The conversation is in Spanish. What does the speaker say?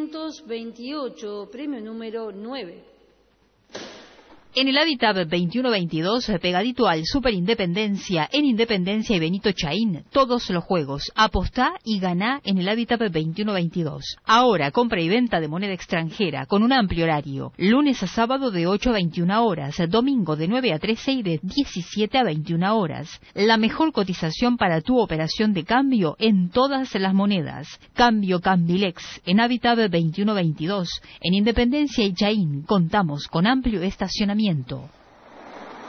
228, premio número 9. En el Habitat 2122, pegadito al Super Independencia, en Independencia y Benito Chaín, todos los juegos. Apostá y ganá en el Habitat 2122. Ahora, compra y venta de moneda extranjera, con un amplio horario. Lunes a sábado de 8 a 21 horas, domingo de 9 a 13 y de 17 a 21 horas. La mejor cotización para tu operación de cambio en todas las monedas. Cambio Cambilex, en Habitat 2122. En Independencia y Chaín, contamos con amplio estacionamiento.